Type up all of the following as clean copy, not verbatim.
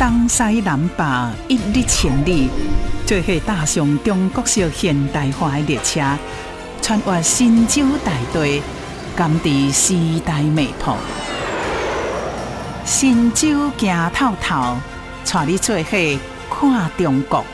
东西南北一日千里，做伙踏上中国式现代化的列车，穿越神州大地，感知时代脉搏。神州行透透，带你做伙看中国。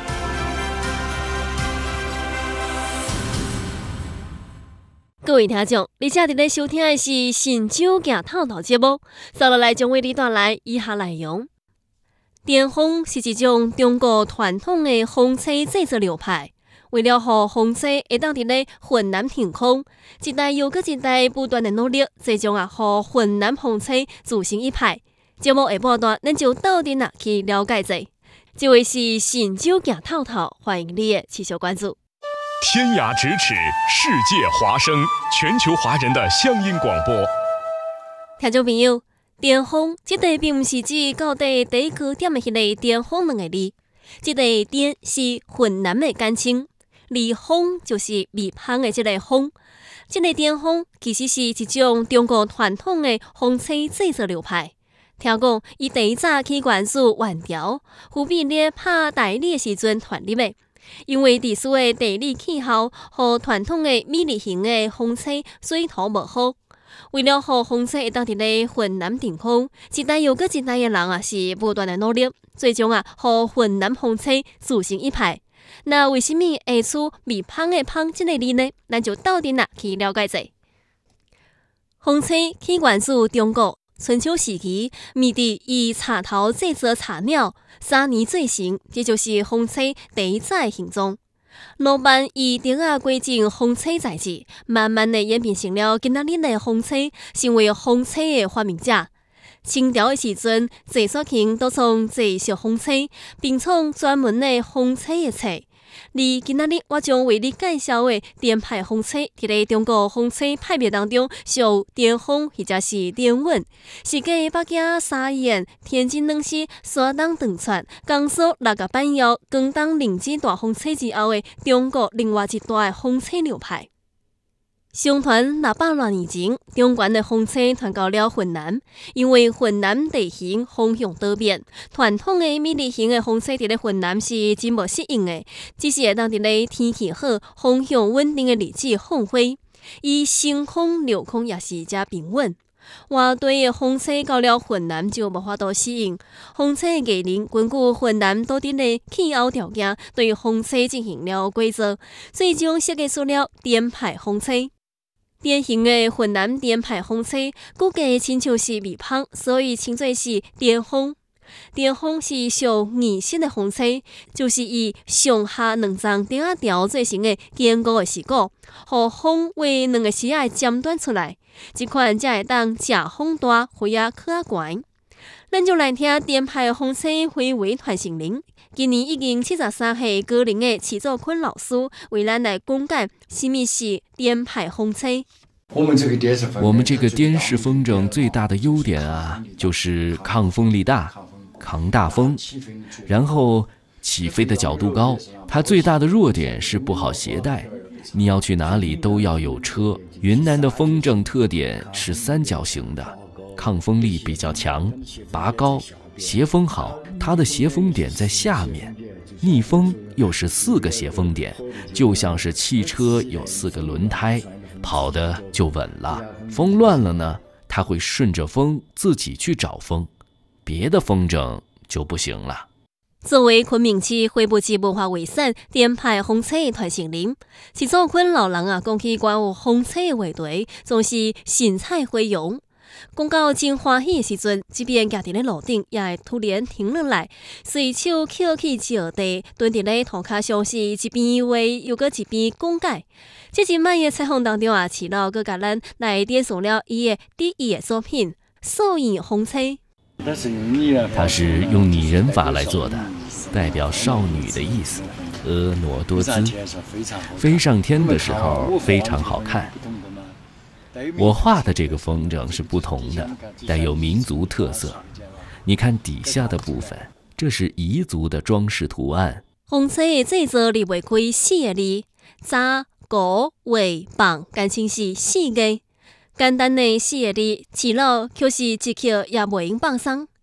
各位听众，你正伫咧收听的是《神州行透透》节目，接下来将为你带来以下内容。电风是一种中国传统的风车制作流派，为了让风车会当伫咧云南停空，一代又搁一代不断的努力，最终让云南风车自成一派。节目下半段，咱就斗阵去了解者。这位是《神州行透透》，欢迎你的持续关注。 天涯咫尺，世界华声，全球华人的乡音广播。 听众朋友，电风这个并不是指到底第一个点的迄个电风两个字，这个电是云南的简称，而风就是蜜蜂的这个蜂。这个电风其实是一种中国传统的风车制作流派。听讲，伊第一早起源自元朝，伏笔咧拍大理的时阵传入的。因为地区的地理气候和传统的米粒型的风车水土无好，为了让风车会当伫咧云南停空，一代又搁一代的人是不断的努力，最终让云南风车自成一派。那为什么会出蜜蜂的蜂这个字呢？咱就斗阵去了解者。风车起源自中国。春秋时期，面的以茶头制作茶鸟，3年做成，这就是风车第一早的形状。老板以竹仔规整风车材质，慢慢的演变成了今仔日的风车，成为风车的发明者。清朝的时阵，郑雪芹都创制式风车，并创专门的风车的册。而今仔日我将为你介绍的电派风车，伫咧中国风车派别当中，属电风或者是电稳，是继北京沙燕、天津冷溪、山东长川、江苏六甲板腰、广东凌志大风车之后的中国另外一大的风车流派。相传600多年前，中原的风车传到了云南，因为云南地形风向多变，传统的米粒型的风车伫咧云南是真无适应的，只是会当伫咧天气好、风向稳定的日子放飞，以升空、留空也是遮平稳。外地的风车到了云南就无法度适应，风车的艺人根据云南当地的气候条件，对风车进行了改造，最终设计出了电派风车。典型的云南电派风车，骨架亲像是蜜蜂，所以称作是电风。电风是属二式的风车，就是以上下2层竹仔条做成的坚固的石骨，让风为2个丝仔尖端出来。这款才会当食风大，飞啊靠啊悬。咱就来听电派风车回为传承人。今年已经73岁高龄的齐作坤老师为咱来讲解什么是电派风车。 我们这个颠式风筝最大的优点啊，就是抗风力大，扛大风，然后起飞的角度高。它最大的弱点是不好携带，你要去哪里都要有车。云南的风筝特点是3角形的，抗风力比较强，拔高，斜风好。它的斜风点在下面，逆风又是4个斜风点，就像是汽车有4个轮胎，跑的就稳了。风乱了呢，它会顺着风自己去找风，别的风筝就不行了。 作为昆明市恢复级文化遗产电派风车的传承人，齐作坤老人讲起关于风车的话题，总是神采飞扬。讲到真欢喜的时阵，即便行伫咧路顶，也会突然停落来，随手捡起石地，蹲伫咧涂骹上，是一边画又搁一边讲解。这一摆的采访当中啊，齐老搁甲咱来点送了伊的第一的作品《素影风车》。 它是用拟人法来做的，代表少女的意思，婀娜多姿。飞上天的时候非常好看。我画的这个风筝是不同的，带有民族特色。你看底下的部分，这是彝族的装饰图案。 风车的制作离袂开4个字：扎、鼓、画、棒，简称是4个。简单的4个字，齐老就是一刻也袂用放松。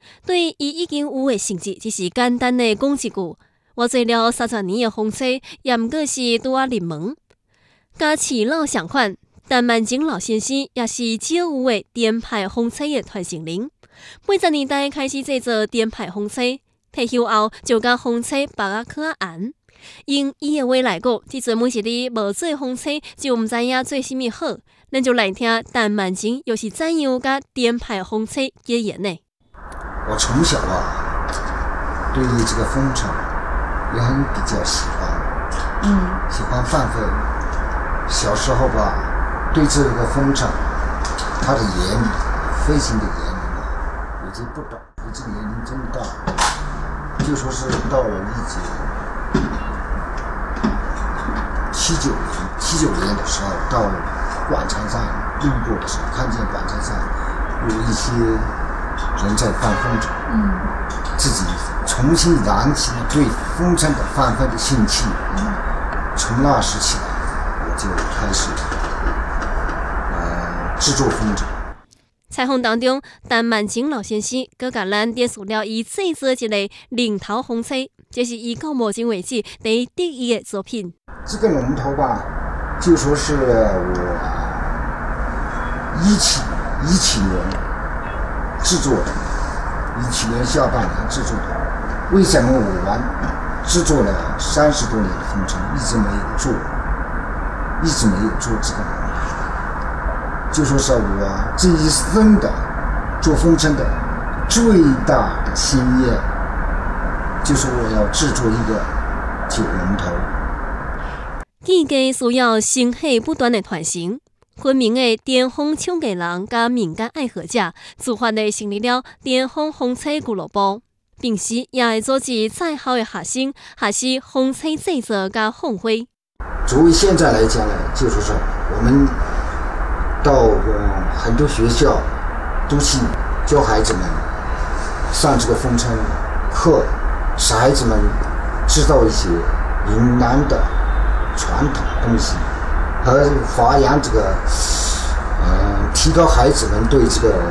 对伊已经有的成绩，只是简单的讲一句。我做了30年的风车，也毋过是拄啊入门。甲饲老相款，陈万景老先生也是少有的电排风车的传承人。80年代开始制作电排风车，退休后就甲风车绑啊去啊红。用伊的话来讲，即阵每一日无做风车，就毋知影做啥物好。咱就来听陈万景又是怎样甲电排风车结缘呢？ 我从小对这个风车也很比较喜欢，喜欢放飞。小时候对这个风车，它的严厉，非常的严厉，已经不懂，已经年龄真大，就说是到了79年的时候，到广场上路过的时候，看见广场上有一些人在放风筝，自己重新燃起了对风筝的放飞的兴趣。从那时起来，我就开始制作风筝。 采访当中，陈万景老先生佮甲咱点述了伊制作一个龙头风车，这是伊到目前为止第一得意的作品。 这个龙头就说是我17年制作的，17年下半年制作的。为什么我制作了30多年的风筝，一直没有做这个龙头？就说是我这一生的做风筝的最大的心愿，就是我要制作一个九龙头。 技艺需要生气不断的传承。昆明的电风唱艺人甲民间爱好者自发地成立了电风风车俱乐部，平时也会组织在校的学生学习风车制作甲放飞。 作为现在来讲呢，就说是我们到很多学校都去教孩子们上这个风筝课，使孩子们知道一些云南的传统东西，和发扬这个提高孩子们对这个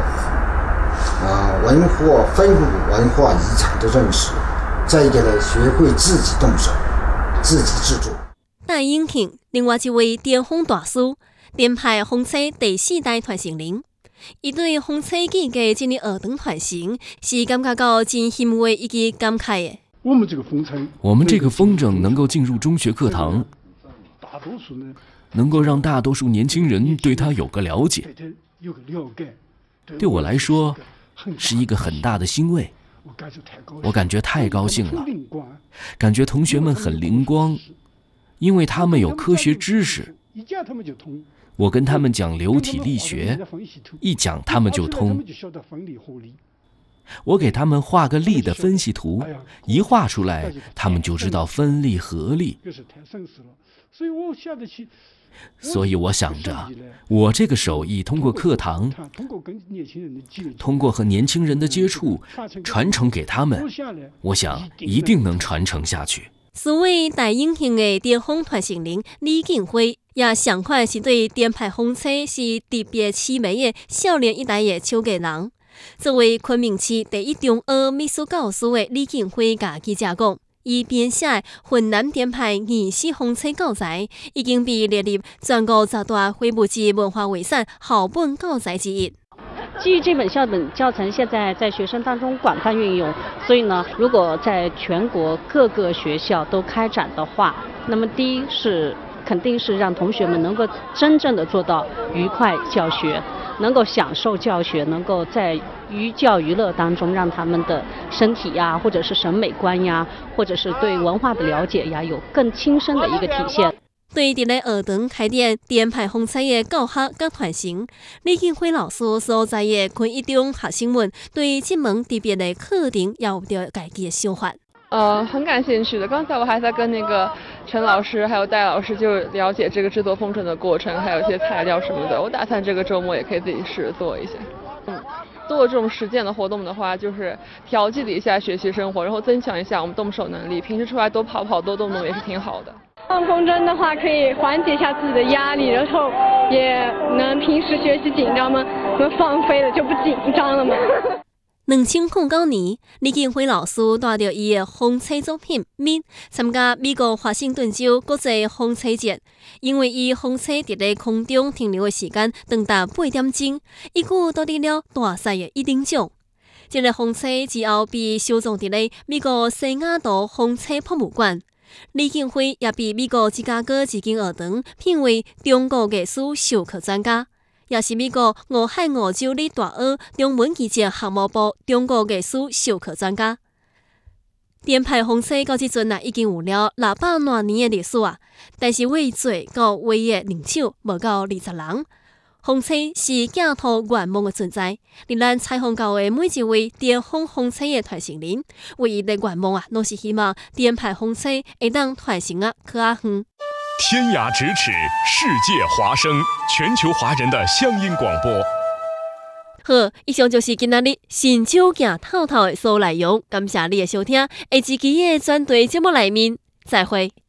非文化遗产的认识。再一个呢，学会自己动手，自己制作。 戴永庆，另外一位电风大师，电排风车第4代传承人。伊对风车技艺这个学堂传承是感觉到真欣慰以及感慨的。 我们这个风筝能够进入中学课堂，能够让大多数年轻人对它有个了解。对我来说，是一个很大的欣慰。我感觉太高兴了，感觉同学们很灵光，因为他们有科学知识。我跟他们讲流体力学，一讲他们就通。我给他们画个力的分析图，一画出来，他们就知道分力合力。所以我想着，我这个手艺通过课堂，通过和年轻人的接触，传承给他们，我想一定能传承下去。 所谓戴永庆的电风传承人李景辉，也相款是对电排风车是特别痴迷的少年一代的手艺人。作为昆明市第一中学美术教师的李景辉甲记者讲，伊编写的云南电排二式风车教材已经被列入全国10大非物质文化遗产校本教材之一。 基于这本校本教程现在在学生当中广泛运用，所以呢，如果在全国各个学校都开展的话，那么第一是肯定是让同学们能够真正的做到愉快教学，能够享受教学，能够在寓教于乐当中让他们的身体呀，或者是审美观呀，或者是对文化的了解呀，有更亲身的一个体现。 对伫咧学堂开展电排风车的教学甲传承，李景辉老师所在的昆一中学生们对这门特别的课程也有着家己的想法。 很感兴趣的。刚才我还在跟那个陈老师还有戴老师就了解这个制作风筝的过程，还有一些材料什么的。我打算这个周末也可以自己试着做一下。做这种实践的活动的话，就是调剂了一下学习生活，然后增强一下我们动手能力。平时出来多跑跑多动动也是挺好的。 放风筝的话，可以缓解一下自己的压力，然后也能平时学习紧张嘛，我们放飞了就不紧张了嘛。 2009年，李建辉老师带着伊的风车作品《面》参加美国华盛顿州国际风车节，因为伊风车伫咧空中停留的时间长达8点钟，一举夺得了大赛的1等奖。这个风车之后被收藏伫咧美国西雅图风车博物馆。李建辉也被美国芝加哥紫金学堂评为中国艺术授课专家。也是美国俄亥俄州立大学中文技术项目部中国艺术授课专家。电派风车到即阵已经有了600多年的历史啊，但是为做到唯一的人手无到20人。风车是寄托愿望的存在，而咱采访到的每一位电风风车的传承人，唯一的愿望拢是希望电派风车会当传承去较远。 天涯咫尺，世界华声，全球华人的乡音广播。 好，以上就是今仔日新手行透透的所有内容，感谢你的收听，下一期的专题节目内面再会。